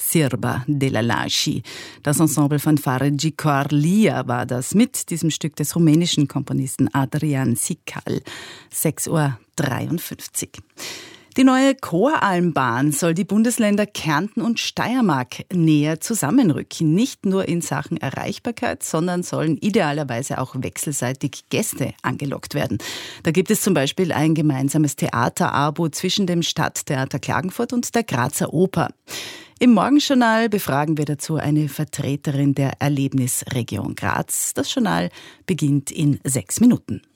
Sirba della Lasci. Das Ensemble von Fargi Corlia war das mit diesem Stück des rumänischen Komponisten Adrian Sikal. 6:53 Uhr. Die neue Choralmbahn soll die Bundesländer Kärnten und Steiermark näher zusammenrücken. Nicht nur in Sachen Erreichbarkeit, sondern sollen idealerweise auch wechselseitig Gäste angelockt werden. Da gibt es zum Beispiel ein gemeinsames Theaterabo zwischen dem Stadttheater Klagenfurt und der Grazer Oper. Im Morgenjournal befragen wir dazu eine Vertreterin der Erlebnisregion Graz. Das Journal beginnt in 6 Minuten.